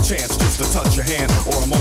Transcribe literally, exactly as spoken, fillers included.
chance just to touch your hand or a moment